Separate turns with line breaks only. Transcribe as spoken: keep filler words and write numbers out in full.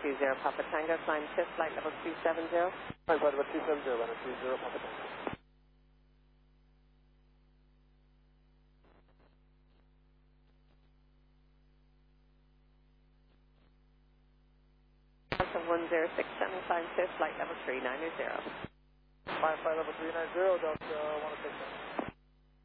two zero Papa Tango, climb fifth, flight level two seven zero.
Flight level two seven zero, runway two zero Papa Tango.
one zero six seven, climb fifth, flight level three nine zero.
Flight level three nine zero, Delta one oh six seven.